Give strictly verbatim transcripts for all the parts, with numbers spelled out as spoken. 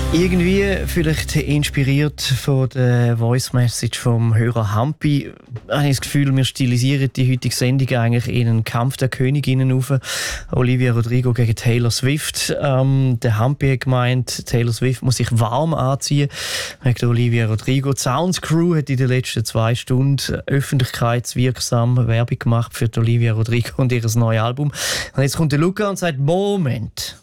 Irgendwie vielleicht inspiriert von der Voice Message vom Hörer Hampi, habe ich das Gefühl, wir stilisieren die heutige Sendung eigentlich in einen Kampf der Königinnen auf. Olivia Rodrigo gegen Taylor Swift. Ähm, der Hampi hat gemeint, Taylor Swift muss sich warm anziehen wegen der Olivia Rodrigo. Die Sounds Crew hat in den letzten zwei Stunden öffentlichkeitswirksam Werbung gemacht für die Olivia Rodrigo und ihr neues Album. Und jetzt kommt der Luca und sagt, Moment.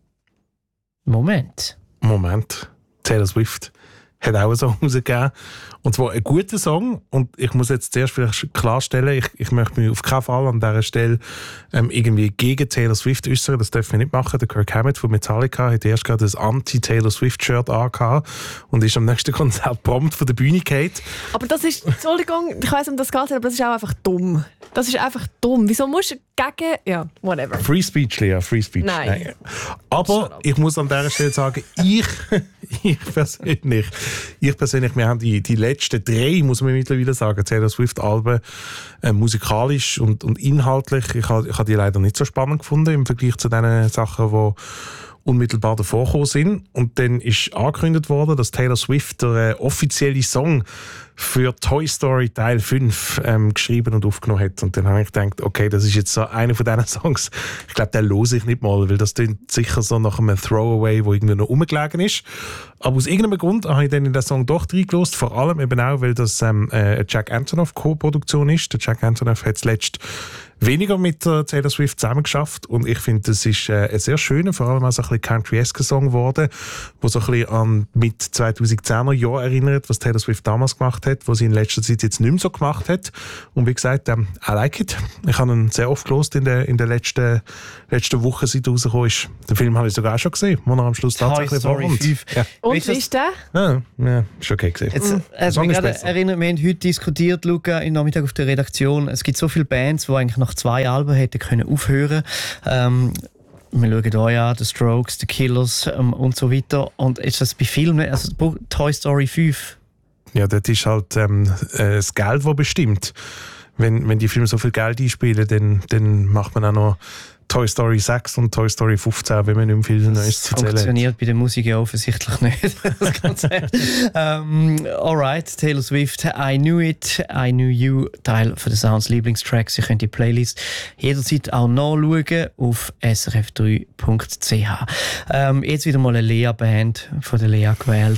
Moment. Moment, Taylor Swift hat auch einen Song rausgegeben. Und zwar ein guter Song. Und ich muss jetzt zuerst vielleicht klarstellen, ich, ich möchte mich auf keinen Fall an dieser Stelle ähm, irgendwie gegen Taylor Swift äußern. Das dürfen wir nicht machen. Der Kirk Hammett von Metallica hat erst gerade das Anti-Taylor Swift-Shirt angehabt und ist am nächsten Konzert prompt von der Bühne gefallen. Aber das ist, Entschuldigung, ich weiss, um das geht, aber das ist auch einfach dumm. Das ist einfach dumm. Wieso musst du gegen... Ja, whatever. Free Speech, Lea, Free Speech. Nein. Nein. Aber ich muss an dieser Stelle sagen, ich, ich persönlich, ich persönlich, wir haben die, die letzten drei, muss man mittlerweile sagen, Taylor Swift-Alben äh, musikalisch und, und inhaltlich, ich habe ich ha die leider nicht so spannend gefunden im Vergleich zu den Sachen, die unmittelbar davor gekommen sind. Und dann ist angekündigt worden, dass Taylor Swift der äh, offizielle Song für Toy Story Teil fünf ähm, geschrieben und aufgenommen hat. Und dann habe ich gedacht, okay, das ist jetzt so einer von diesen Songs, ich glaube, den höre ich nicht mal, weil das klingt sicher so nach einem Throwaway, wo irgendwie noch rumgelegen ist. Aber aus irgendeinem Grund habe ich dann in den Song doch reingelassen, vor allem eben auch, weil das ähm, eine Jack Antonoff Co-Produktion ist. Der Jack Antonoff hat zuletzt weniger mit äh, Taylor Swift zusammengeschafft und ich finde, das ist äh, ein sehr schöner, vor allem auch so ein bisschen country-esker Song geworden, der so ein bisschen an mit zweitausendzehner Jahren erinnert, was Taylor Swift damals gemacht hat, was sie in letzter Zeit jetzt nicht mehr so gemacht hat. Und wie gesagt, ähm, I like it. Ich habe ihn sehr oft gehört in der, in der letzten, letzten Woche, seit er rausgekommen ist. Den Film habe ich sogar auch schon gesehen, wo er am Schluss tatsächlich vorkommt. Ja. Und wie ist der? Ja, ja, ist okay gesehen. Jetzt, mhm. also mich gerade erinnert, wir haben heute diskutiert, Luca, im Nachmittag auf der Redaktion. Es gibt so viele Bands, die eigentlich nach zwei Alben hätten können aufhören. Ähm, wir schauen hier an, The Strokes, The Killers ähm, und so weiter. Und ist das bei Filmen, also Toy Story fünf? Ja, das ist halt ähm, äh, das Geld, das bestimmt. Wenn, wenn die Filme so viel Geld einspielen, dann, dann macht man auch noch Toy Story sechs und Toy Story fünfzehn, wenn man nicht viel Neues zu erzählen hat. Das funktioniert bei der Musik ja offensichtlich nicht. Das Konzept. um, alright, Taylor Swift, I Knew It, I Knew You, Teil von den Sounds Lieblingstracks. Ihr könnt die Playlist jederzeit auch nachschauen auf s r f drei punkt c h. Um, jetzt wieder mal eine Lea-Band von der Lea gewählt.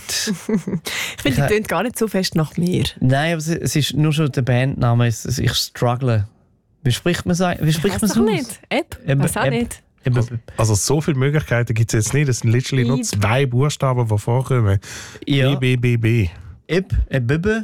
Ich finde, die klingt gar nicht so fest nach mir. Nein, aber es ist nur schon der Bandname. Ich struggle. Wie spricht man es aus? Wie spricht man es aus? Nicht. Eb? Eb, Weiß auch Eb. nicht. Also, also so viele Möglichkeiten gibt es jetzt nicht. Es sind literally nur zwei Buchstaben, die vorkommen. Ja. E, B, B, B. Eb, Ebebe,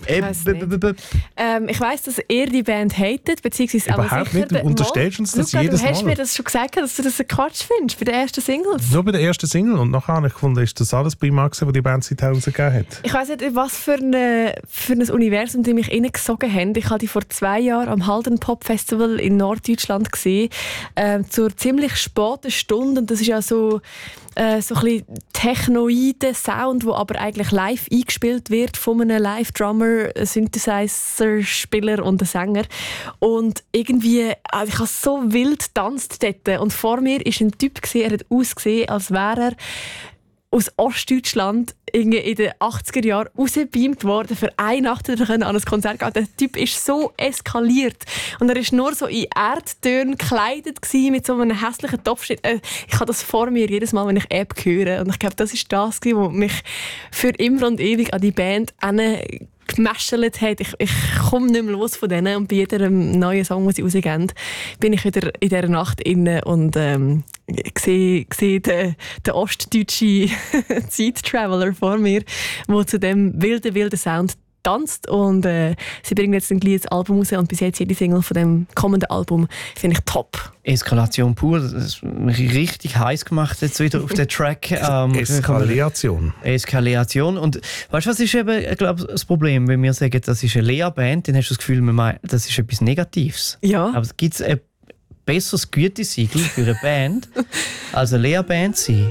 Eb, ähm, ich weiss, dass ihr die Band hatet, beziehungsweise auch überhaupt sicher... nicht, du unterstellst uns das Luca, jedes Mal. Du hast mir das schon gesagt, dass du das ein Quatsch findest, bei den ersten Singles. Nur bei der ersten Single und nachher habe ich gefunden, ist das alles prima gewesen, was die Band seither rausgegeben hat. Ich weiss nicht, was für, eine, für ein Universum die mich reingesogen haben. Ich habe die vor zwei Jahren am Halden Pop Festival in Norddeutschland gesehen, äh, zur ziemlich späten Stunde. Und das ist ja so... Äh, so ein bisschen technoiden Sound, der aber eigentlich live eingespielt wird von einem Live-Drummer, einem Synthesizer-Spieler und einem Sänger. Und irgendwie, also ich habe so wild getanzt dort. Und vor mir war ein Typ, er hat ausgesehen, als wäre er aus Ostdeutschland in den achtziger Jahren rausgebeamt worden, für eine Nacht an ein Konzert gehen. Der Typ ist so eskaliert. Und er war nur so in Erdtönen gekleidet mit so einem hässlichen Topfschnitt. Ich habe das vor mir jedes Mal, wenn ich App höre. Und ich glaube, das ist das, was mich für immer und ewig an die Band gemäschelt hat. Ich, ich komme nicht mehr los von denen. Und bei jedem neuen Song, den sie rausgeben, bin ich wieder in dieser Nacht inne und ähm, sehe, sehe den, den ostdeutschen Zeit-Traveler vor mir, der zu dem wilden, wilden Sound tanzt. Und äh, sie bringen jetzt ein kleines Album raus und bis jetzt jede Single von dem kommenden Album finde ich top. Eskalation pur, das ist richtig heiß gemacht jetzt wieder auf den Track. Ähm, Eskalation. Eskalation. Und weißt du, was ist eben, ich glaube, das Problem, wenn wir sagen, das ist eine Lea-Band, dann hast du das Gefühl, das ist etwas Negatives. Ja. Aber gibt es ein besseres Gütesiegel für eine Band als eine Lea-Band sein?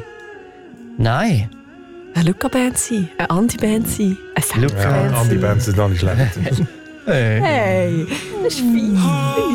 Nein. Eine Luca-Band sein, eine Andi-Band sein, eine Sound-Band sein. Ja, Andi-Band sind auch nicht schlecht. Hey. Hey, das ist fein.